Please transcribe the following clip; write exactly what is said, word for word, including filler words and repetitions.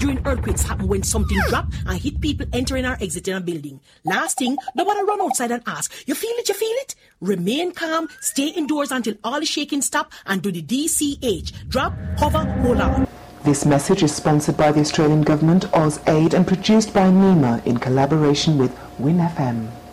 during earthquakes happen when something drop and hit people entering or exiting a building. Last thing, nobody run outside and ask, you feel it, you feel it? Remain calm, stay indoors until all the shaking stop, and do the D C H. Drop, hover, hold on. This message is sponsored by the Australian Government, AusAid, and produced by NEMA in collaboration with Win F M.